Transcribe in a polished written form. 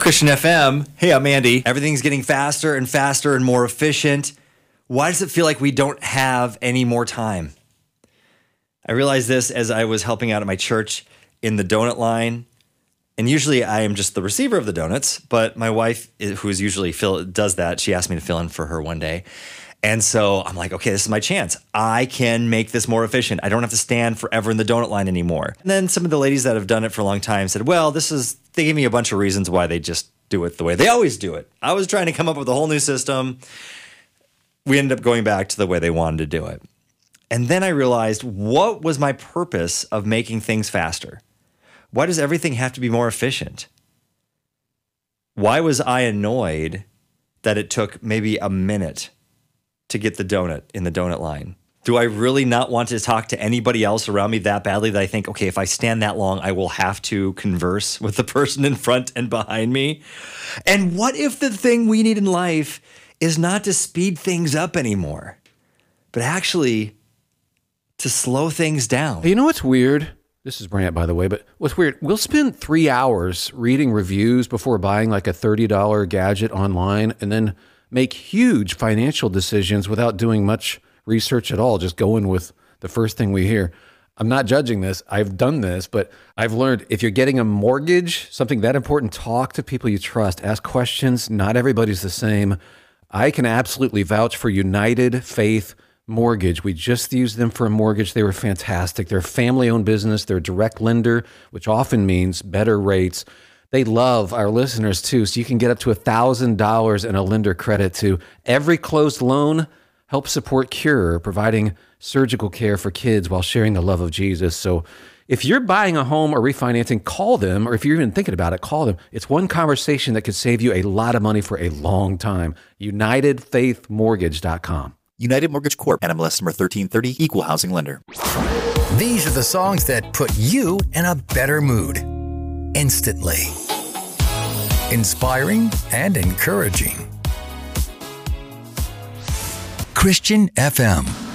Christian FM. Hey, I'm Andy. Everything's getting faster and faster and more efficient. Why does it feel like we don't have any more time? I realized this as I was helping out at my church in the donut line. And usually I am just the receiver of the donuts, but my wife, who's usually does that, she asked me to fill in for her one day. And so I'm like, okay, this is my chance. I can make this more efficient. I don't have to stand forever in the donut line anymore. And then some of the ladies that have done it for a long time said, well, they gave me a bunch of reasons why they just do it the way they always do it. I was trying to come up with a whole new system. We ended up going back to the way they wanted to do it. And then I realized, what was my purpose of making things faster? Why does everything have to be more efficient? Why was I annoyed that it took maybe a minute to get the donut in the donut line? Do I really not want to talk to anybody else around me that badly that I think, okay, if I stand that long, I will have to converse with the person in front and behind me? And what if the thing we need in life is not to speed things up anymore, but actually to slow things down? You know what's weird? This is Brant, by the way, but what's weird, we'll spend 3 hours reading reviews before buying like a $30 gadget online and then make huge financial decisions without doing much research at all, just going with the first thing we hear. I'm not judging this. I've done this, but I've learned if you're getting a mortgage, something that important, talk to people you trust, ask questions. Not everybody's the same. I can absolutely vouch for United Faith Mortgage. We just used them for a mortgage. They were fantastic. They're a family-owned business. They're a direct lender, which often means better rates. They love our listeners too, so you can get up to $1,000 in a lender credit to every closed loan. Help support Cure, providing surgical care for kids while sharing the love of Jesus. So if you're buying a home or refinancing, call them, or if you're even thinking about it, call them. It's one conversation that could save you a lot of money for a long time. UnitedFaithMortgage.com. United Mortgage Corp. NMLS number 1330, Equal Housing Lender. These are the songs that put you in a better mood instantly. Inspiring and encouraging. Christian FM.